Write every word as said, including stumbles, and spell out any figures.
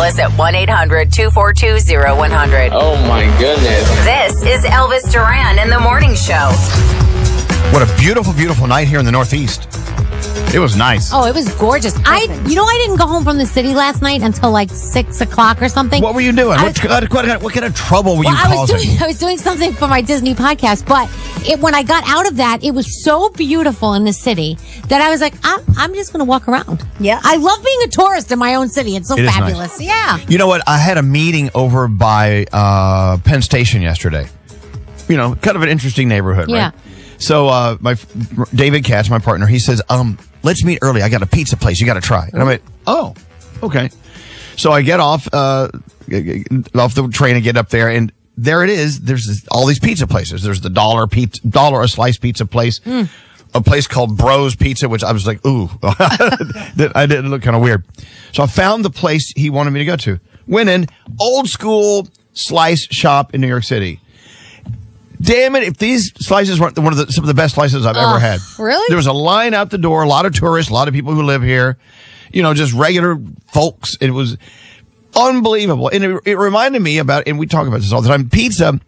us at one eight hundred two four two oh one hundred. Oh, my goodness. This is Elvis Duran in the Morning Show. What a beautiful, beautiful night here in the Northeast. It was nice. Oh, it was gorgeous. I, you know, I didn't go home from the city last night until like six o'clock or something. What were you doing? I What, was- what, what, what kind of trouble were Well, you I was causing? doing I was doing something for my Disney podcast, but it, when I got out of that, it was so beautiful in the city that I was like, I'm, I'm just going to walk around. Yeah. I love being a tourist in my own city. It's so It is fabulous. nice. Yeah. You know what? I had a meeting over by uh, Penn Station yesterday. You know, kind of an interesting neighborhood, Yeah. right? So uh, my David Katz, my partner, he says, um, let's meet early. I got a pizza place you got to try. And I went, oh, okay. So I get off uh, off the train and get up there, and there it is. There's this, all these pizza places. There's the dollar pizza, dollar a slice pizza place, Mm. a place called Bros Pizza, which I was like, ooh, I didn't look kind of weird. So I found the place he wanted me to go to. Went in, old school slice shop in New York City. Damn it, if these slices weren't one of the, some of the best slices I've ever Oh, had. really? There was a line out the door, a lot of tourists, a lot of people who live here, you know, just regular folks. It was unbelievable. And it, it reminded me about, and we talk about this all the time, pizza